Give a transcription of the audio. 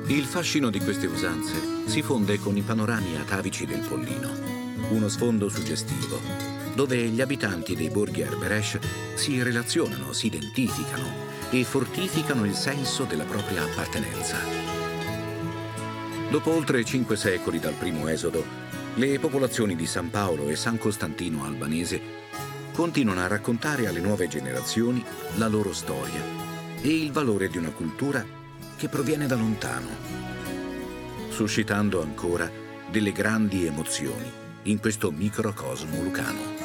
Il fascino di queste usanze si fonde con i panorami atavici del Pollino, uno sfondo suggestivo, dove gli abitanti dei borghi Arberesh si relazionano, si identificano e fortificano il senso della propria appartenenza. Dopo oltre 5 secoli dal primo esodo, le popolazioni di San Paolo e San Costantino Albanese continuano a raccontare alle nuove generazioni la loro storia e il valore di una cultura che proviene da lontano, suscitando ancora delle grandi emozioni in questo microcosmo lucano.